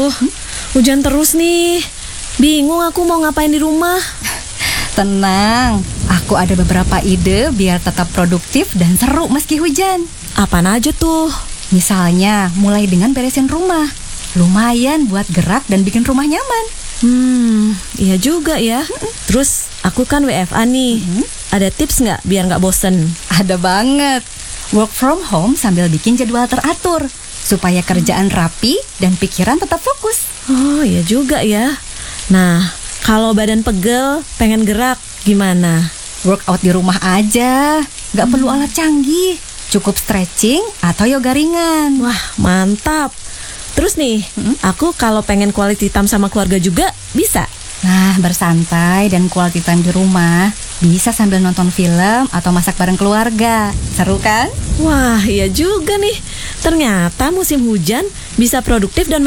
Hujan terus nih. Bingung aku mau ngapain di rumah. Tenang, aku ada beberapa ide biar tetap produktif dan seru meski hujan. Apaan aja tuh? Misalnya, mulai dengan beresin rumah. Lumayan buat gerak dan bikin rumah nyaman. Iya juga ya. Terus aku kan WFA nih. Ada tips nggak biar nggak bosen? Ada banget. Work from home sambil bikin jadwal teratur supaya kerjaan rapi dan pikiran tetap fokus. Oh iya juga ya. Nah, kalau badan pegel, pengen gerak, gimana? Workout di rumah aja, gak perlu alat canggih. Cukup stretching atau yoga ringan. Wah, mantap. Terus nih, aku kalau pengen quality time sama keluarga juga bisa? Nah, bersantai dan quality time di rumah bisa sambil nonton film atau masak bareng keluarga. Seru kan? Wah, iya juga nih. Ternyata musim hujan bisa produktif dan